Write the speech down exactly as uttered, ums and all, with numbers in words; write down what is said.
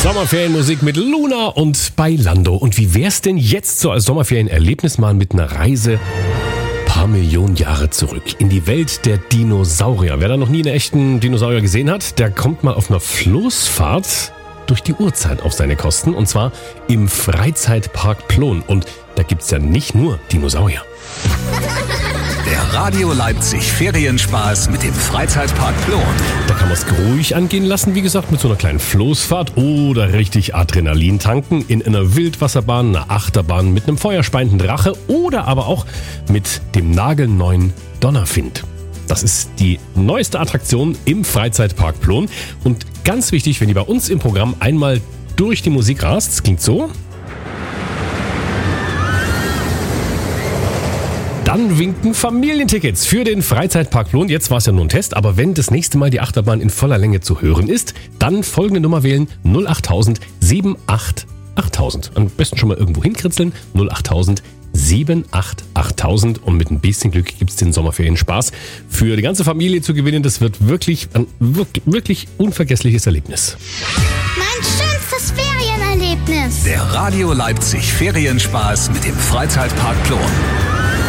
Sommerferienmusik mit Luna und Bailando. Und wie wär's denn jetzt so als Sommerferienerlebnis mal mit einer Reise paar Millionen Jahre zurück in die Welt der Dinosaurier? Wer da noch nie einen echten Dinosaurier gesehen hat, der kommt mal auf einer Floßfahrt durch die Urzeit auf seine Kosten. Und zwar im Freizeitpark Plon. Und da gibt's ja nicht nur Dinosaurier. Der Radio Leipzig Ferienspaß mit dem Freizeitpark Plon. Da kann man es ruhig angehen lassen, wie gesagt, mit so einer kleinen Floßfahrt oder richtig Adrenalin tanken in einer Wildwasserbahn, einer Achterbahn mit einem feuerspeienden Drache oder aber auch mit dem nagelneuen Donnerfind. Das ist die neueste Attraktion im Freizeitpark Plon. Und ganz wichtig, wenn ihr bei uns im Programm einmal durch die Musik rast, das klingt so. Dann winken Familientickets für den Freizeitpark Plon. Jetzt war es ja nur ein Test, aber wenn das nächste Mal die Achterbahn in voller Länge zu hören ist, dann folgende Nummer wählen: null acht tausend sieben acht achttausend. Am besten schon mal irgendwo hinkritzeln: null acht tausend sieben acht achttausend. Und mit ein bisschen Glück gibt es den Sommerferien-Spaß für die ganze Familie zu gewinnen. Das wird wirklich ein wirklich, wirklich unvergessliches Erlebnis. Mein schönstes Ferienerlebnis. Der Radio Leipzig Ferienspaß mit dem Freizeitpark Plon.